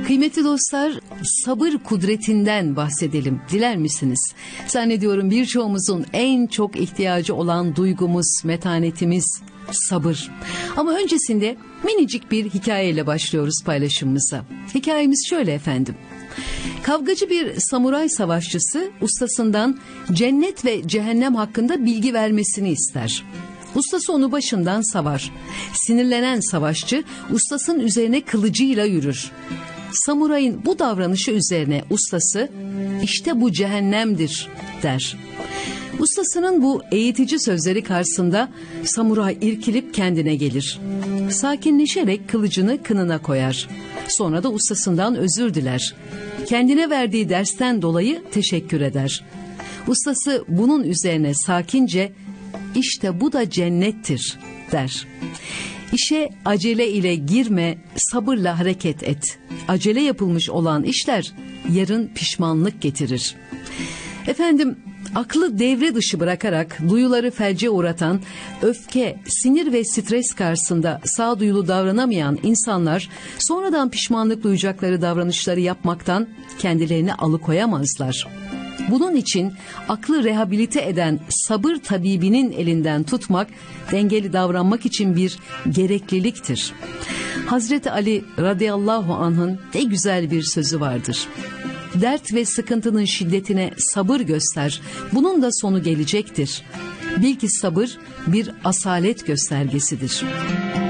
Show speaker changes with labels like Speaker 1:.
Speaker 1: Kıymetli dostlar, sabır kudretinden bahsedelim. Diler misiniz? Zannediyorum birçoğumuzun en çok ihtiyacı olan duygumuz, metanetimiz sabır. Ama öncesinde minicik bir hikayeyle başlıyoruz paylaşımımıza. Hikayemiz şöyle efendim. Kavgacı bir samuray savaşçısı ustasından cennet ve cehennem hakkında bilgi vermesini ister. Ustası onu başından savar. Sinirlenen savaşçı ustasının üzerine kılıcıyla yürür. Samurayın bu davranışı üzerine ustası "İşte bu cehennemdir" der. Ustasının bu eğitici sözleri karşısında samuray irkilip kendine gelir. Sakinleşerek kılıcını kınına koyar. Sonra da ustasından özür diler. Kendine verdiği dersten dolayı teşekkür eder. Ustası bunun üzerine sakince "İşte bu da cennettir" der. İşe acele ile girme, sabırla hareket et. Acele yapılmış olan işler yarın pişmanlık getirir. Efendim, aklı devre dışı bırakarak duyuları felce uğratan, öfke, sinir ve stres karşısında sağduyulu davranamayan insanlar sonradan pişmanlık duyacakları davranışları yapmaktan kendilerini alıkoyamazlar. Bunun için aklı rehabilite eden sabır tabibinin elinden tutmak, dengeli davranmak için bir gerekliliktir. Hazreti Ali radıyallahu anh'ın ne güzel bir sözü vardır. Dert ve sıkıntının şiddetine sabır göster, bunun da sonu gelecektir. Bil ki sabır bir asalet göstergesidir.